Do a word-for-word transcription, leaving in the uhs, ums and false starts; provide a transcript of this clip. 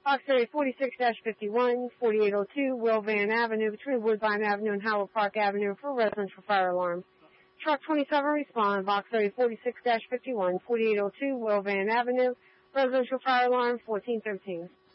Box area forty-six fifty-one, forty-eight oh two Will Van Avenue between Woodbine Avenue and Howard Park Avenue for residential fire alarm. Truck twenty-seven respond. Box area forty-six fifty-one, forty-eight oh two Will Van Avenue, residential fire alarm fourteen thirteen.